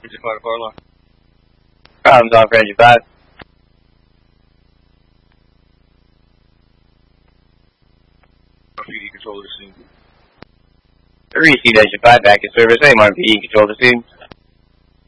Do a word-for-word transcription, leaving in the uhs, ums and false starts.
Engine five to fire line. Problems on for engine five. P D control the scene. Received engine five back in service. A M R P D control the scene.